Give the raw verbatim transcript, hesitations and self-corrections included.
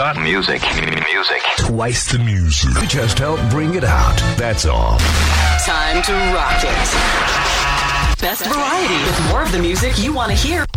dot music. Music. Twice the music. We just help bring it out. That's all. Time to rock it. Best variety with more of the music you want to hear.